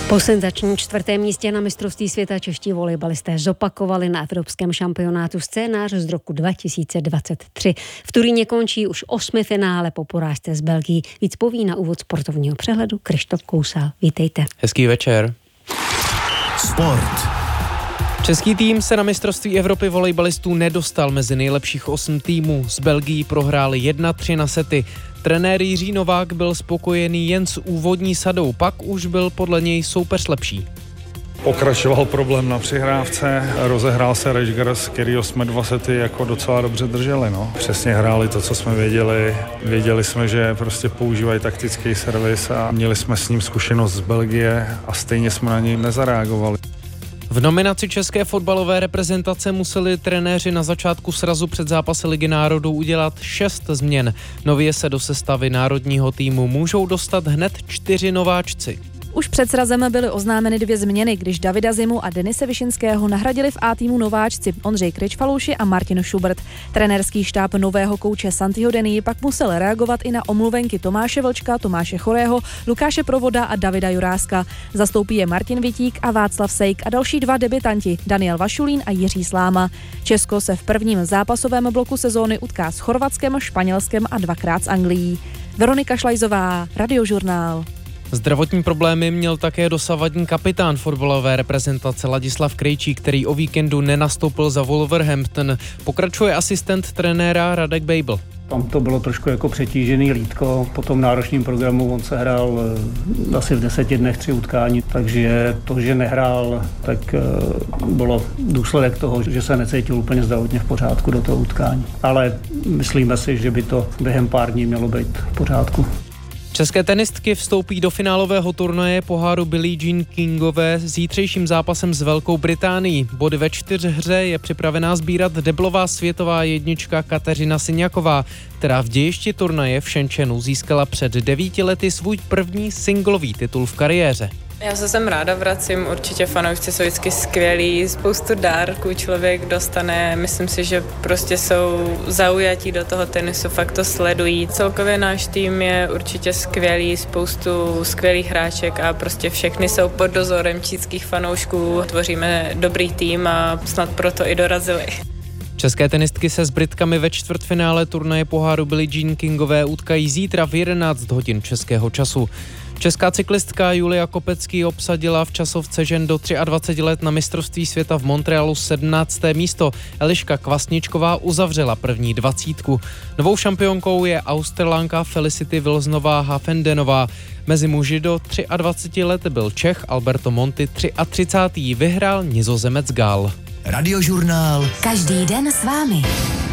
Po senzačním 4. místě na mistrovství světa čeští volejbalisté zopakovali na evropském šampionátu scénář z roku 2023. V Turíně končí už 8. finále po porážce z Belgii. Víc poví na úvod sportovního přehledu Krištof Kousal. Vítejte. Hezký večer. Sport. Český tým se na mistrovství Evropy volejbalistů nedostal mezi nejlepších 8 týmů. S Belgií prohráli 1-3 na sety. Trenér Jiří Novák byl spokojený jen s úvodní sadou, pak už byl podle něj soupeř lepší. Pokračoval problém na přihrávce, rozehrál se Rejgers, kterýho jsme 2 sety jako docela dobře drželi. Přesně hráli to, co jsme věděli. Věděli jsme, že prostě používají taktický servis a měli jsme s ním zkušenost z Belgie a stejně jsme na něj nezareagovali. V nominaci české fotbalové reprezentace museli trenéři na začátku srazu před zápasy Ligy národů udělat 6 změn. Nově se do sestavy národního týmu můžou dostat hned 4 nováčci. Už před srazem byly oznámeny 2 změny, když Davida Zimu a Denise Višinského nahradili v A týmu nováčci Ondřej Kryčfalouši a Martin Schubert. Trenérský štáb nového kouče Santiho Denny pak musel reagovat i na omluvenky Tomáše Vlčka, Tomáše Chorého, Lukáše Provoda a Davida Juráska. Zastoupí je Martin Vitík a Václav Sejk a další 2 debutanti Daniel Vašulín a Jiří Sláma. Česko se v prvním zápasovém bloku sezóny utká s Chorvatskem, Španělskem a 2krát s Anglií. Veronika Šlajzová, Radiožurnál. Zdravotní problémy měl také dosavadní kapitán fotbalové reprezentace Ladislav Krejčí, který o víkendu nenastoupil za Wolverhampton. Pokračuje asistent trenéra Radek Bejbl. Tam to bylo trošku jako přetížený lítko. Po tom náročném programu on se hrál asi v 10 dnech 3 utkání, takže to, že nehrál, tak bylo důsledek toho, že se necítil úplně zdravotně v pořádku do toho utkání. Ale myslíme si, že by to během pár dní mělo být v pořádku. České tenistky vstoupí do finálového turnaje poháru Billie Jean Kingové s zítřejším zápasem s Velkou Británií. Body ve 4hře je připravená sbírat deblová světová jednička Kateřina Syňaková, která v dějišti turnaje v Shenzhenu získala před 9 lety svůj první singlový titul v kariéře. Já se sem ráda vracím, určitě fanoušci jsou vždycky skvělí, spoustu dárků člověk dostane, myslím si, že prostě jsou zaujatí do toho tenisu, fakt to sledují. Celkově náš tým je určitě skvělý, spoustu skvělých hráček a prostě všechny jsou pod dozorem čínských fanoušků, tvoříme dobrý tým a snad proto i dorazili. České tenistky se s Britkami ve čtvrtfinále turnaje poháru Billie Jean Kingové utkají zítra v 11 hodin českého času. Česká cyklistka Julia Kopecký obsadila v časovce žen do 23 let na mistrovství světa v Montrealu 17. místo. Eliška Kvasničková uzavřela první 20. Novou šampionkou je Australanka Felicity Wilsonová-Hafendenová. Mezi muži do 23 let byl Čech Alberto Monti 33. Vyhrál Nizozemec Gál. Radiožurnál. Každý den s vámi.